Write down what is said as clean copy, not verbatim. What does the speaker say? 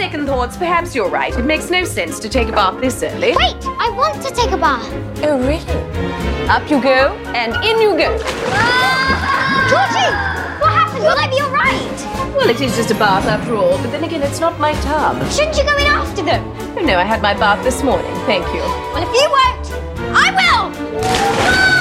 second thoughts, perhaps you're right. It makes no sense to take a bath this early. Wait, I want to take a bath. Oh, really? Up you go, and in you go. Georgie, what happened? Will I be all right? Well, it is just a bath after all, but then again, it's not my tub. Shouldn't you go in after them? Oh, no, I had my bath this morning, thank you. Well, if you won't, I will!